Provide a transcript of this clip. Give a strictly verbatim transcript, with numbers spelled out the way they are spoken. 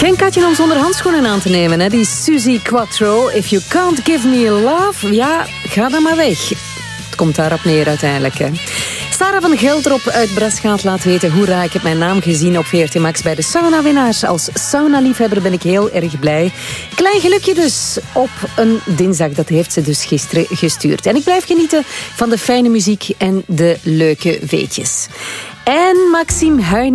Geen katje om zonder handschoenen aan te nemen, hè? Die Suzy Quattro. If you can't give me love, ja, ga dan maar weg. Het komt daarop neer uiteindelijk, hè. Sarah van Gelderop uit Brasgaat laat weten... Hoera, ik heb mijn naam gezien op V R T Max bij de sauna-winnaars. Als sauna-liefhebber ben ik heel erg blij. Klein gelukje dus op een dinsdag. Dat heeft ze dus gisteren gestuurd. En ik blijf genieten van de fijne muziek en de leuke weetjes. En Maxime Huyn